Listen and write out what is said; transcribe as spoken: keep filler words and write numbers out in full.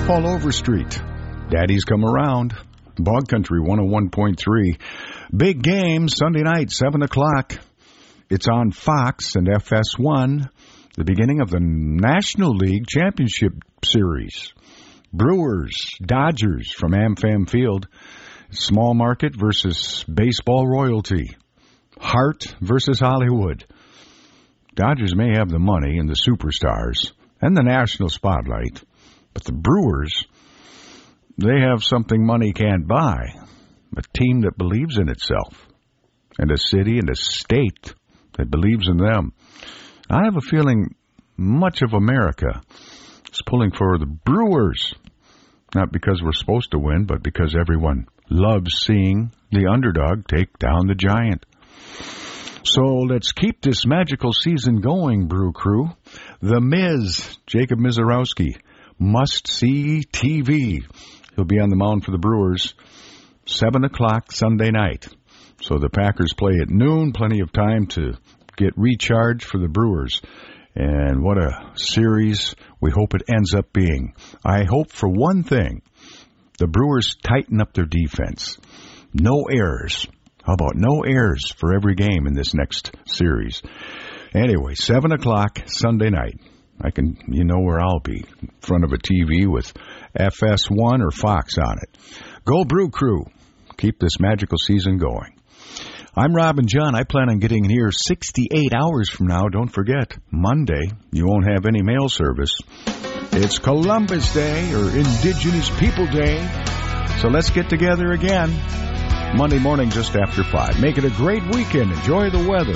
Paul Overstreet. Daddy's come around. Bog Country one oh one point three. Big game Sunday night, seven o'clock. It's on Fox and F S one. The beginning of the National League Championship Series. Brewers, Dodgers from AmFam Field. Small market versus baseball royalty. Hart versus Hollywood. Dodgers may have the money and the superstars and the national spotlight, but the Brewers, they have something money can't buy. A team that believes in itself, and a city and a state that believes in them. I have a feeling much of America is pulling for the Brewers, not because we're supposed to win, but because everyone loves seeing the underdog take down the giant. So let's keep this magical season going, Brew Crew. The Miz, Jacob Mizorowski, must-see T V. He'll be on the mound for the Brewers, seven o'clock Sunday night. So the Packers play at noon, plenty of time to get recharged for the Brewers. And what a series we hope it ends up being. I hope for one thing, the Brewers tighten up their defense. No errors. How about no errors for every game in this next series? Anyway, seven o'clock Sunday night. I can, you know where I'll be, in front of a T V with F S one or Fox on it. Go Brew Crew. Keep this magical season going. I'm Robin John. I plan on getting in here sixty-eight hours from now. Don't forget, Monday, you won't have any mail service. It's Columbus Day or Indigenous People Day. So let's get together again Monday morning just after five. Make it a great weekend. Enjoy the weather.